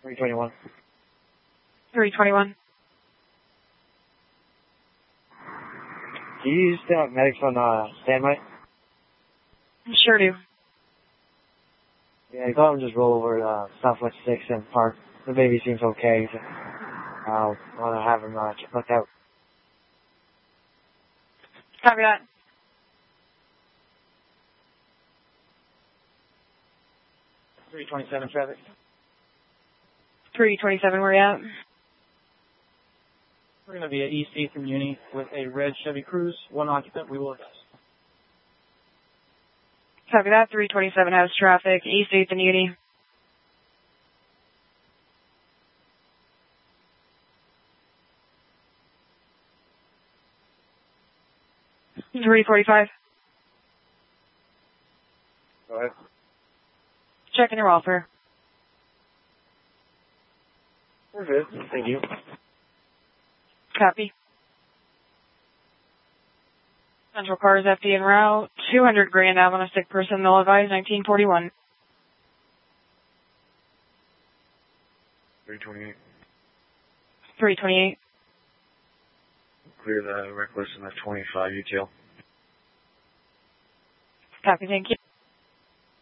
321. 321. Do you still have medics on standby? Sure do. Yeah, go ahead and just roll over Southwest 6 and park. The baby seems okay. So I'll want to have him looked out. Copy that. 327 traffic. 327, where you at? We're going to be at East 8th and Uni with a red Chevy Cruze, one occupant. We will adjust. Copy that. 327 has traffic. East 8th and Uni. $345. Go ahead. Checking your welfare. We're good. Thank you. Copy. Central cars FD en route. 200 grand out on a sick person. They'll advise 1941. 328. 328. Clear the reckless and the 25 UTL. Copy, thank you.